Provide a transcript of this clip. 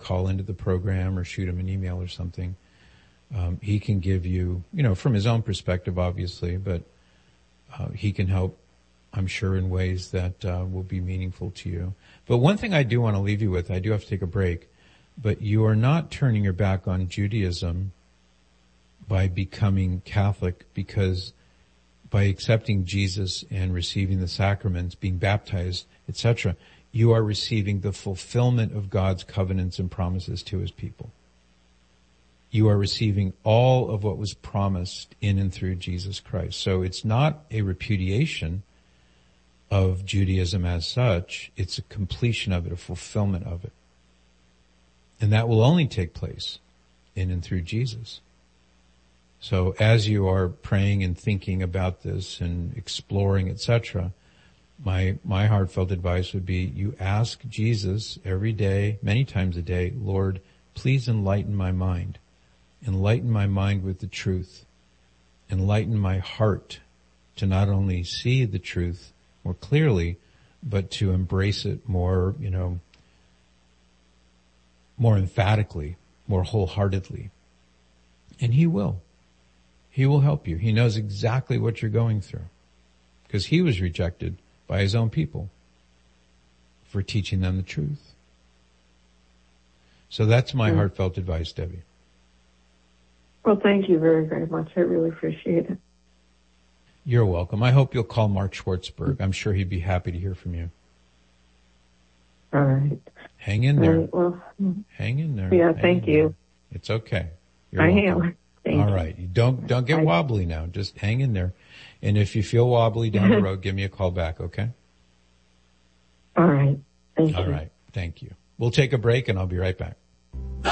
call into the program or shoot him an email or something. He can give you, from his own perspective, obviously, but he can help, I'm sure, in ways that will be meaningful to you. But one thing I do want to leave you with, I do have to take a break, but you are not turning your back on Judaism by becoming Catholic, because by accepting Jesus and receiving the sacraments, being baptized, etc., you are receiving the fulfillment of God's covenants and promises to his people. You are receiving all of what was promised in and through Jesus Christ. So it's not a repudiation of Judaism as such. It's a completion of it, a fulfillment of it. And that will only take place in and through Jesus. So as you are praying and thinking about this and exploring, etc., my heartfelt advice would be you ask Jesus every day, many times a day, Lord, please enlighten my mind. Enlighten my mind with the truth. Enlighten my heart to not only see the truth more clearly, but to embrace it more, more emphatically, more wholeheartedly. And he will. He will help you. He knows exactly what you're going through, because he was rejected by his own people for teaching them the truth. So that's my heartfelt advice, Debbie. Well, thank you very, very much. I really appreciate it. You're welcome. I hope you'll call Mark Schwartzberg. I'm sure he'd be happy to hear from you. All right. Hang in there. Right, well, hang in there. Yeah, thank you. It's okay. You're I welcome. am. Thank All you. right. You don't get wobbly now. Just hang in there. And if you feel wobbly down the road, give me a call back, okay? All right. Thank you. All right. Thank you. We'll take a break and I'll be right back.